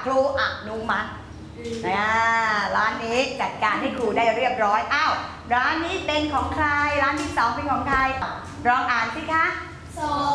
ครูอนุมัติร้านนี้จัดการให้ครูได้เรียบร้อยอ้าวร้านนี้เป็นของใครร้านที่2เป็นของใครลองอ่านสิคะ